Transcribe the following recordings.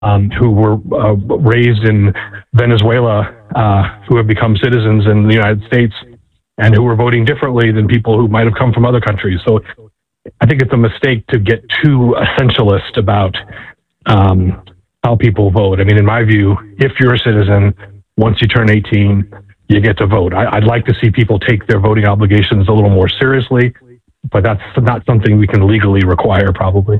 who were raised in Venezuela, who have become citizens in the United States, and who were voting differently than people who might have come from other countries. So I think it's a mistake to get too essentialist about how people vote. I mean, in my view, if you're a citizen, once you turn 18, you get to vote. I'd like to see people take their voting obligations a little more seriously, but that's not something we can legally require, probably.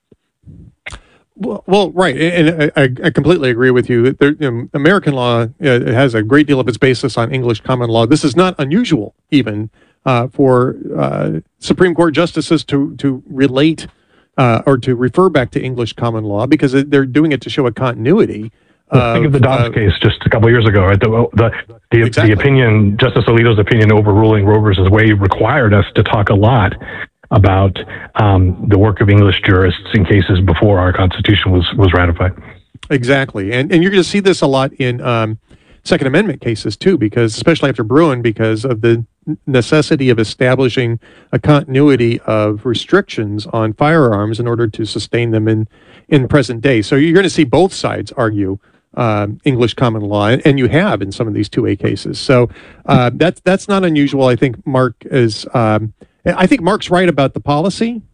Well, right, and I completely agree with you. American law has a great deal of its basis on English common law. This is not unusual, even for Supreme Court justices to relate or to refer back to English common law, because they're doing it to show a continuity. Think of the Dobbs case just a couple of years ago, right? Exactly. The opinion, Justice Alito's opinion overruling Roe versus Wade, required us to talk a lot about the work of English jurists in cases before our Constitution was ratified. Exactly, and you're going to see this a lot in Second Amendment cases too, because especially after Bruin, because of the necessity of establishing a continuity of restrictions on firearms in order to sustain them in present day. So you're going to see both sides argue English common law, and you have in some of these 2A cases. So that's not unusual. I think Mark's right about the policy.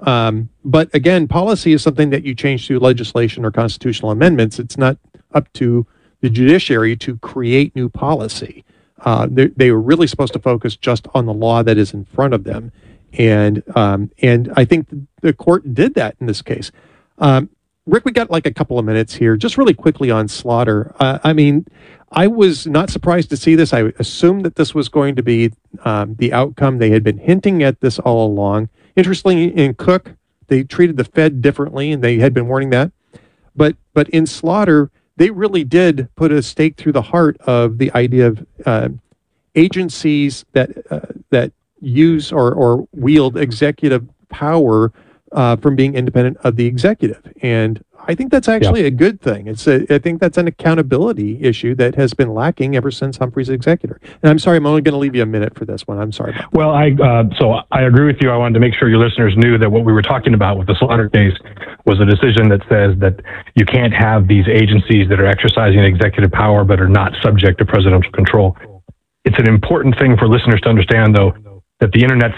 But again, policy is something that you change through legislation or constitutional amendments. It's not up to the judiciary to create new policy. They were really supposed to focus just on the law that is in front of them. And I think the court did that in this case. Rick, we got like a couple of minutes here, just really quickly on slaughter. I mean, I was not surprised to see this. I assumed that this was going to be the outcome. They had been hinting at this all along. Interestingly, in Cook, they treated the Fed differently, and they had been warning that. But in slaughter, they really did put a stake through the heart of the idea of agencies that use or wield executive power from being independent of the executive. And I think that's actually a good thing. I think that's an accountability issue that has been lacking ever since Humphrey's executor. And I'm sorry, I'm only going to leave you a minute for this one. I'm sorry. Well, so I agree with you. I wanted to make sure your listeners knew that what we were talking about with the slaughter case was a decision that says that you can't have these agencies that are exercising executive power but are not subject to presidential control. It's an important thing for listeners to understand, though, that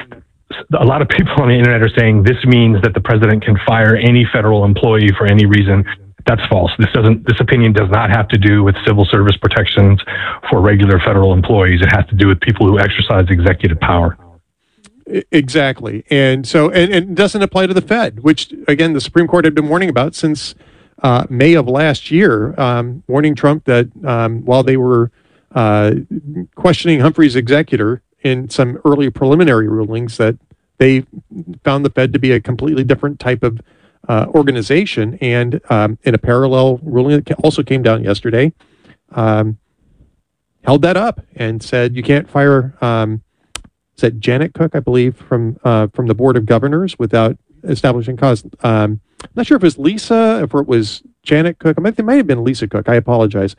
a lot of people on the internet are saying this means that the president can fire any federal employee for any reason. That's false. This opinion does not have to do with civil service protections for regular federal employees. It has to do with people who exercise executive power. Exactly. And so, and it doesn't apply to the Fed, which again, the Supreme Court had been warning about since May of last year, warning Trump that while they were questioning Humphrey's executor in some early preliminary rulings, that they found the Fed to be a completely different type of organization. And in a parallel ruling that also came down yesterday, held that up and said you can't fire, said Janet Cook, I believe, from the Board of Governors without establishing cause. I'm not sure if it was Lisa, if it was Janet Cook. It might have been Lisa Cook. I apologize.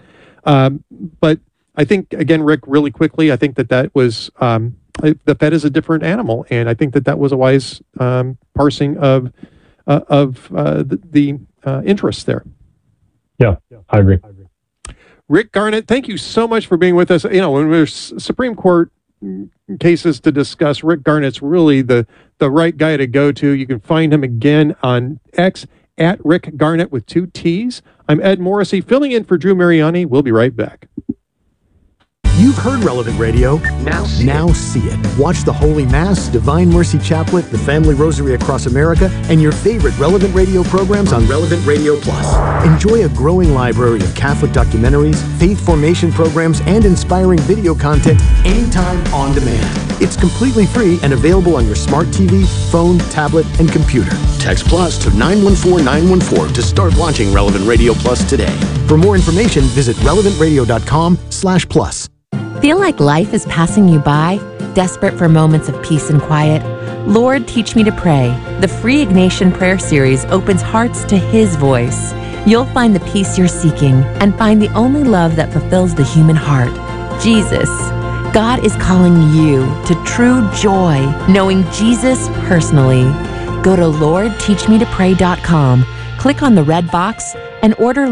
But I think, again, Rick, really quickly, I think that was, the Fed is a different animal, and I think that was a wise parsing of the interests there. Yeah, I agree. Rick Garnett, thank you so much for being with us. You know, when there's Supreme Court cases to discuss, Rick Garnett's really the right guy to go to. You can find him again on X at Rick Garnett with 2 T's. I'm Ed Morrissey, filling in for Drew Mariani. We'll be right back. You've heard Relevant Radio. Now see it. Watch the Holy Mass, Divine Mercy Chaplet, the Family Rosary Across America, and your favorite Relevant Radio programs on Relevant Radio Plus. Enjoy a growing library of Catholic documentaries, faith formation programs, and inspiring video content anytime on demand. It's completely free and available on your smart TV, phone, tablet, and computer. Text Plus to 914-914 to start watching Relevant Radio Plus today. For more information, visit relevantradio.com/plus. Feel like life is passing you by? Desperate for moments of peace and quiet? Lord, Teach Me to Pray. The free Ignatian prayer series opens hearts to His voice. You'll find the peace you're seeking and find the only love that fulfills the human heart, Jesus. God is calling you to true joy, knowing Jesus personally. Go to LordTeachMeToPray.com, click on the red box, and order